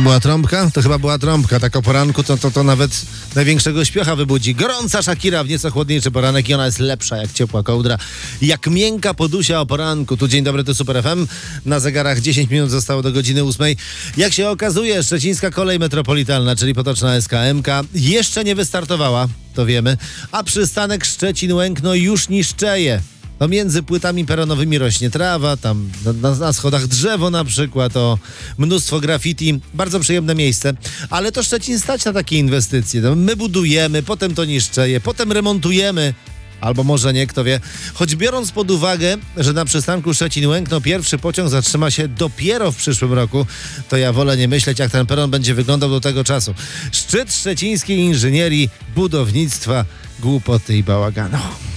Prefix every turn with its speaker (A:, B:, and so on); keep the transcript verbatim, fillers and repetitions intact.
A: była trąbka? To chyba była trąbka. Tak o poranku to, to, to nawet największego śpiocha wybudzi. Gorąca Shakira w nieco chłodniejszy poranek i ona jest lepsza jak ciepła kołdra. Jak miękka podusia o poranku. Tu dzień dobry, to Super F M. Na zegarach dziesięć minut zostało do godziny ósmej. Jak się okazuje, szczecińska kolej metropolitalna, czyli potoczna S K M K, jeszcze nie wystartowała, to wiemy, a przystanek Szczecin-Łękno już niszczeje. No między płytami peronowymi rośnie trawa, tam na, na schodach drzewo na przykład, o mnóstwo graffiti, bardzo przyjemne miejsce, ale to Szczecin stać na takie inwestycje. No, my budujemy, potem to niszczeje, potem remontujemy, albo może nie, kto wie. Choć biorąc pod uwagę, że na przystanku Szczecin-Łękno pierwszy pociąg zatrzyma się dopiero w przyszłym roku, to ja wolę nie myśleć, jak ten peron będzie wyglądał do tego czasu. Szczyt szczecińskiej inżynierii, budownictwa, głupoty i bałaganu.